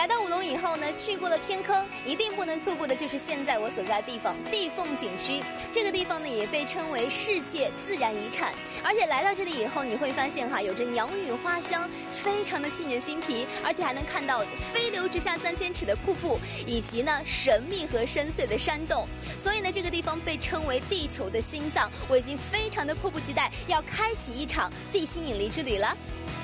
来到武隆以后呢，去过了天坑，一定不能错过的就是现在我所在的地方地凤景区。这个地方呢也被称为世界自然遗产，而且来到这里以后，你会发现有着鸟语花香，非常的沁人心脾，而且还能看到飞流直下3000尺的瀑布，以及呢神秘和深邃的山洞。所以呢，这个地方被称为地球的心脏。我已经非常的迫不及待要开启一场地心引力之旅了。